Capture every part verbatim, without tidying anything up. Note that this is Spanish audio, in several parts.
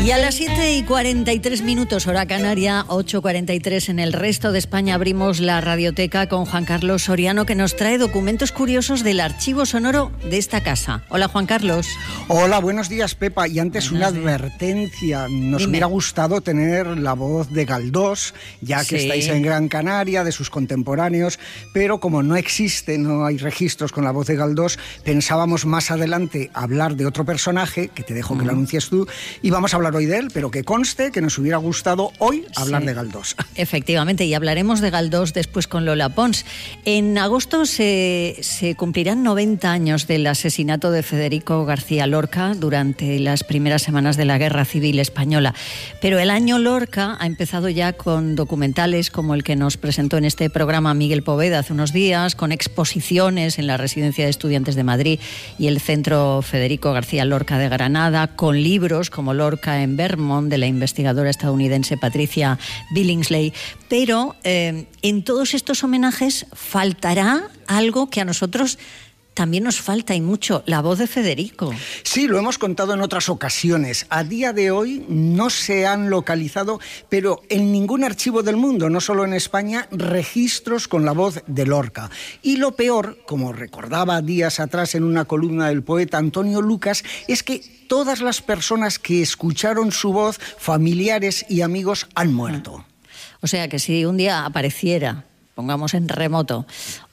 Y a las siete y cuarenta y tres minutos, hora canaria, ocho cuarenta y tres en el resto de España, abrimos la radioteca con Juan Carlos Soriano, que nos trae documentos curiosos del archivo sonoro de esta casa. Hola, Juan Carlos. Hola, buenos días, Pepa. Y antes una advertencia. Nos Dime. hubiera gustado tener la voz de Galdós, ya que Sí. estáis en Gran Canaria, de sus contemporáneos, pero como no existe, no hay registros con la voz de Galdós, pensábamos más adelante hablar de otro personaje, que te dejo que lo anuncies tú, y vamos a hablar hoy de él, pero que conste que nos hubiera gustado hoy hablar Sí. de Galdós. Efectivamente, y hablaremos de Galdós después con Lola Pons. En agosto se, se cumplirán noventa años del asesinato de Federico García Lorca durante las primeras semanas de la Guerra Civil Española. Pero el año Lorca ha empezado ya con documentales como el que nos presentó en este programa Miguel Poveda hace unos días, con exposiciones en la Residencia de Estudiantes de Madrid y el Centro Federico García Lorca de Granada, con libros como Lorca en Vermont, de la investigadora estadounidense Patricia Billingsley. Pero eh, en todos estos homenajes faltará algo que a nosotros también nos falta, y mucho: la voz de Federico. Sí, lo hemos contado en otras ocasiones. A día de hoy no se han localizado, pero en ningún archivo del mundo, no solo en España, registros con la voz de Lorca. Y lo peor, como recordaba días atrás en una columna del poeta Antonio Lucas, es que todas las personas que escucharon su voz, familiares y amigos, han muerto. O sea que si un día apareciera, pongamos en remoto,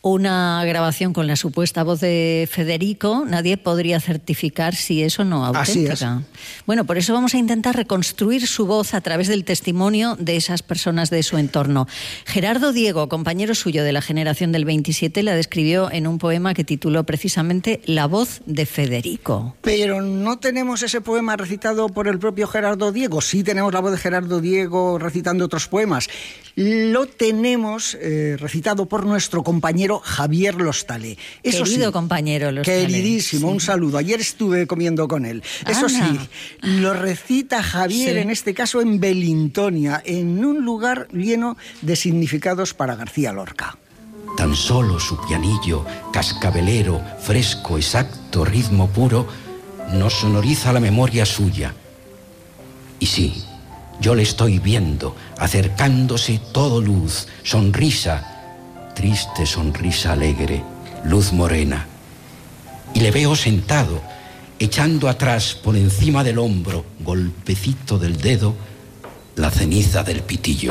una grabación con la supuesta voz de Federico, nadie podría certificar si es o no auténtica. Así es. Bueno, por eso vamos a intentar reconstruir su voz a través del testimonio de esas personas de su entorno. Gerardo Diego, compañero suyo de la generación del veintisiete, la describió en un poema que tituló precisamente La voz de Federico. Pero no tenemos ese poema recitado por el propio Gerardo Diego. Sí tenemos la voz de Gerardo Diego recitando otros poemas. Lo tenemos eh, recitado por nuestro compañero Javier Lostalé. Eso Querido sí, compañero Lostalé. Queridísimo, sí. Un saludo. Ayer estuve comiendo con él. Eso Anda. sí, lo recita Javier, Sí. en este caso en Belintonia, en un lugar lleno de significados para García Lorca. Tan solo su pianillo, cascabelero, fresco, exacto, ritmo puro, nos sonoriza la memoria suya. Y sí, yo le estoy viendo, acercándose todo luz, sonrisa, triste sonrisa alegre, luz morena. Y le veo sentado, echando atrás por encima del hombro, golpecito del dedo, la ceniza del pitillo.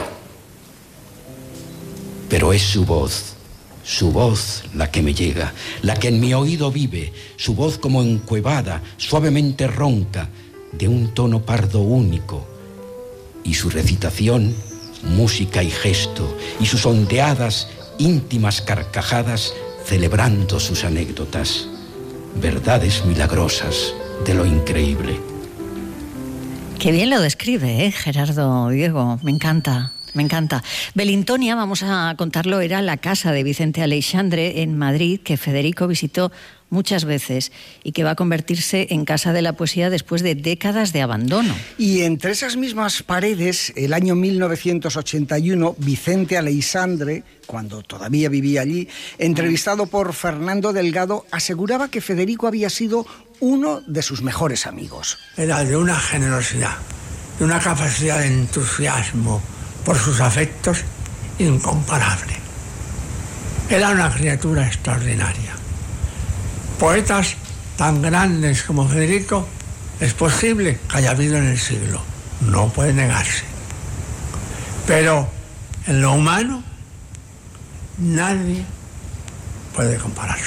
Pero es su voz, su voz la que me llega, la que en mi oído vive, su voz como encuevada, suavemente ronca, de un tono pardo único, y su recitación, música y gesto, y sus ondeadas, íntimas carcajadas, celebrando sus anécdotas, verdades milagrosas de lo increíble. Qué bien lo describe, ¿eh, Gerardo Diego? Me encanta. Me encanta. Belintonia, vamos a contarlo, era la casa de Vicente Aleixandre en Madrid, que Federico visitó muchas veces y que va a convertirse en casa de la poesía después de décadas de abandono. Y entre esas mismas paredes, el año mil novecientos ochenta y uno, Vicente Aleixandre, cuando todavía vivía allí, entrevistado por Fernando Delgado, aseguraba que Federico había sido uno de sus mejores amigos. Era de una generosidad, de una capacidad de entusiasmo por sus afectos incomparable. Era una criatura extraordinaria. Poetas tan grandes como Federico es posible que haya habido en el siglo, no puede negarse. Pero en lo humano nadie puede compararse.